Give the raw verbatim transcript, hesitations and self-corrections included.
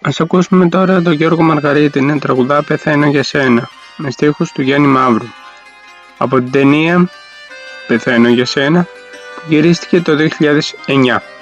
Ας ακούσουμε τώρα τον Γιώργο Μαργαρίτη να τραγουδά «Πεθαίνω για σένα» με στίχους του Γιάννη Μαύρου από την ταινία «Πεθαίνω για σένα» που γυρίστηκε το δύο χιλιάδες εννιά.